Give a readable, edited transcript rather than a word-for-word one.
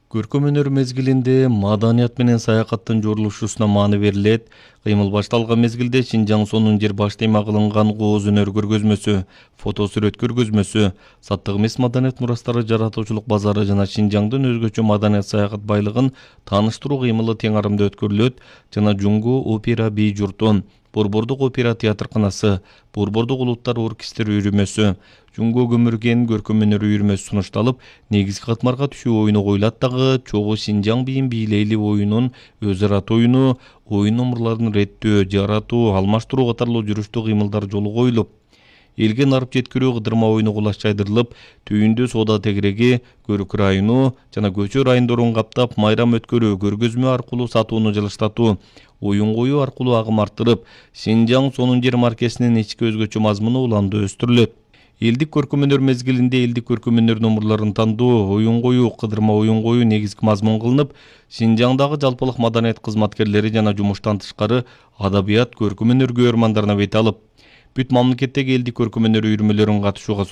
Көркөм өнөр мезгилинде маданият менен саякаттын журулушусуна мааны берилет. Кыймыл башталган мезгилде Шинжаң сонун жер баштайма кылынган кооз өнөр көргөзмөсү, фото сүрөт көргөзмөсү, саттык эмес маданият мурастары жаратуучулук базары жана Шинжаңдын өзгөчө маданият саякат байлыгын тааныштыруу кыймылы тең арымда өткөрүлөт жана Жуңгу опера бий журту, Борбордук опера театрканасы, Борбордук улуттар оркестри үйрүмөсү, Жуңгу көмүрген көркөм өнөр үйрүмөсү сунушталып, негизги катмарга түшүү оюну коюлат дагы. Чогуу Шинжаң бийин бийлейли оюнун өз ырат оюну, оюн номурларын реттөө, жаратуу, алмаштыруу катарлуу жүрүштүү кыймылдар жолу коюлуп, элге нарып жеткирүү кыдырма оюну кулаш жайдырылып, түйүндө соода тегереги, көрүк району жана көчө райондорун каптап, майрам өткөрүү, көргөзмө аркылуу сатууну жылыштатуу, оюн коюу аркылуу агым арттырып, Шинжаң сонун жер маркесинин ички өзгөчө мазмуну уланды өстүрүлөт. Элдик көркөм өнөр мезгилинде элдик көркөм өнөр номурларын тандоо, оюн коюу, кыдырма оюн коюу негизги мазмун кылынып, Шинжаңдагы жалпылык маданият кызматкерлери жана жумуштан тышкары адабият, көркөм өнөр күйөрмандарына бет алып, бүт мамлекеттеги элдик көркөм өнөр үйүрмөлөрүнүн катышууга